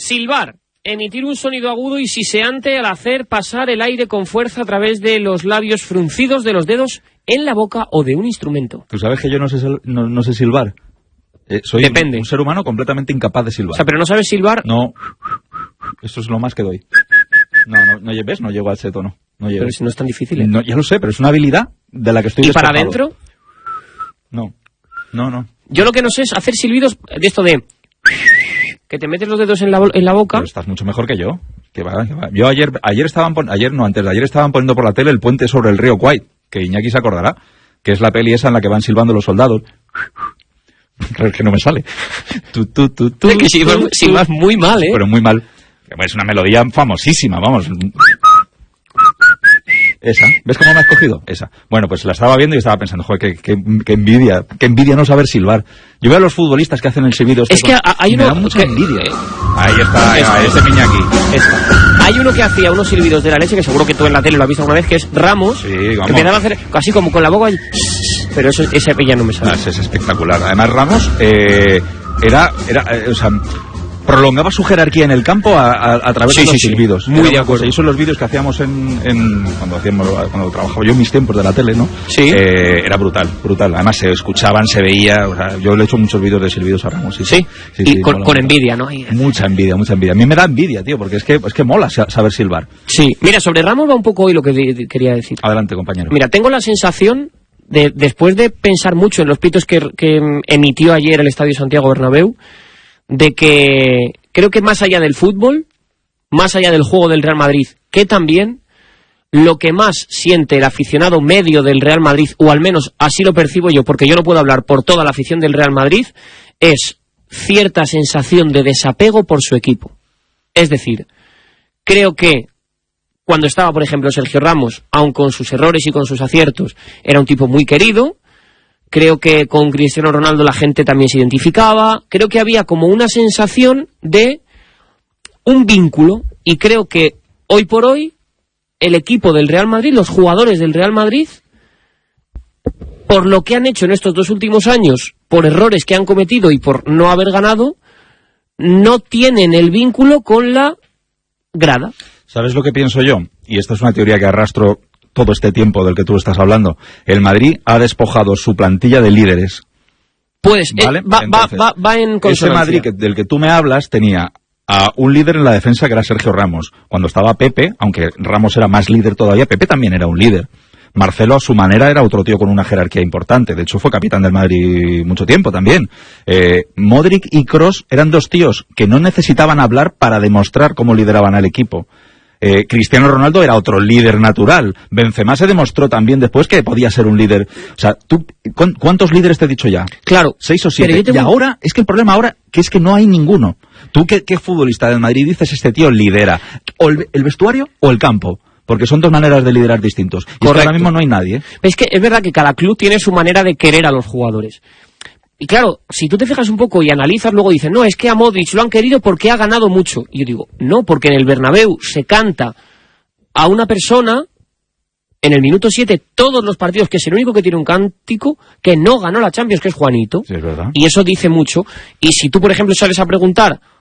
Silbar. Emitir un sonido agudo y siseante al hacer pasar el aire con fuerza a través de los labios fruncidos, de los dedos en la boca o de un instrumento. Tú sabes que yo no sé silbar. Soy un ser humano completamente incapaz de silbar. O sea, ¿pero no sabes silbar? No. Eso es lo más que doy. No ¿ves? No llego a ese tono. No llego. Pero si no es tan difícil, ¿eh? No, ya lo sé, pero es una habilidad de la que estoy despojado. ¿Y para adentro? No. Yo lo que no sé es hacer silbidos de esto de... que te metes los dedos en la boca. Pero estás mucho mejor que yo. Que va. Yo antes de ayer estaban poniendo por la tele El puente sobre el río Kwai, que Iñaki se acordará, que es la peli esa en la que van silbando los soldados. Creo que no me sale. Es que silbas muy mal, ¿eh? Pero muy mal. Es una melodía famosísima, vamos. Esa. ¿Ves cómo me has cogido? Esa. Bueno, pues la estaba viendo y estaba pensando, joder, qué envidia no saber silbar. Yo veo a los futbolistas que hacen el silbido. Es que hay uno... Me da mucha envidia. Ahí está, ese Iñaki. Hay uno que hacía unos silbidos de la leche, que seguro que tú en la tele lo has visto alguna vez, que es Ramos, sí, que empezaba a hacer así como con la boca, pero ese ya no me sale. Ese es espectacular. Además, Ramos prolongaba su jerarquía en el campo a través de los silbidos. Sí. Muy de acuerdo. Y son los vídeos que hacíamos cuando trabajaba yo en mis tiempos de la tele, ¿no? Sí. Era brutal. Además se escuchaban, se veía. O sea, yo le he hecho muchos vídeos de silbidos a Ramos. Sí. Y con envidia, ¿no? Mucha envidia. A mí me da envidia, tío, porque es que mola saber silbar. Sí. Mira, sobre Ramos va un poco hoy lo que quería decir. Adelante, compañero. Mira, tengo la sensación después de pensar mucho en los pitos que emitió ayer el Estadio Santiago Bernabéu, de que creo que más allá del fútbol, más allá del juego del Real Madrid, que también lo que más siente el aficionado medio del Real Madrid, o al menos así lo percibo yo, porque yo no puedo hablar por toda la afición del Real Madrid, es cierta sensación de desapego por su equipo. Es decir, creo que cuando estaba, por ejemplo, Sergio Ramos, aun con sus errores y con sus aciertos, era un tipo muy querido. Creo que con Cristiano Ronaldo la gente también se identificaba. Creo que había como una sensación de un vínculo. Y creo que hoy por hoy el equipo del Real Madrid, los jugadores del Real Madrid, por lo que han hecho en estos 2 últimos años, por errores que han cometido y por no haber ganado, no tienen el vínculo con la grada. ¿Sabes lo que pienso yo? Y esta es una teoría que arrastro todo este tiempo del que tú estás hablando. El Madrid ha despojado su plantilla de líderes. Pues ¿vale? va en consonancia. Ese Madrid del que tú me hablas tenía a un líder en la defensa que era Sergio Ramos. Cuando estaba Pepe, aunque Ramos era más líder todavía, Pepe también era un líder. Marcelo a su manera era otro tío con una jerarquía importante. De hecho fue capitán del Madrid mucho tiempo también. Modric y Kroos eran 2 tíos que no necesitaban hablar para demostrar cómo lideraban al equipo. Cristiano Ronaldo era otro líder natural. Benzema se demostró también después que podía ser un líder. O sea, ¿cuántos líderes te he dicho ya? Claro. 6 o 7. Y ahora, es que el problema ahora que es que no hay ninguno. ¿Tú qué futbolista del Madrid dices este tío lidera? ¿O el vestuario o el campo? Porque son 2 maneras de liderar distintos. Y es que ahora mismo no hay nadie. Es que es verdad que cada club tiene su manera de querer a los jugadores. Y claro, si tú te fijas un poco y analizas, luego dices, no, es que a Modric lo han querido porque ha ganado mucho. Y yo digo, no, porque en el Bernabéu se canta a una persona en el minuto 7 todos los partidos, que es el único que tiene un cántico que no ganó la Champions, que es Juanito. Sí, es verdad. Y eso dice mucho. Y si tú, por ejemplo, sales a preguntar